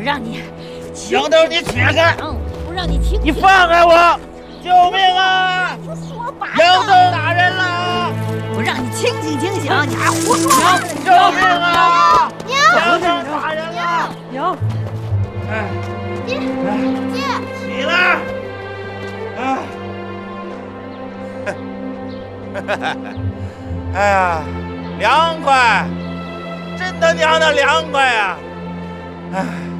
让你， 杨豆，你起开！ 不让你听！ 你放开我！救命啊！ 说罢！ 杨豆打人了！ 我让你清醒清醒！你还胡说！ 救命啊！ 娘！ 杨豆打人了！ 娘！ 哎， 爹！ 起来！哎呀，凉快，真他娘的凉快呀！哎。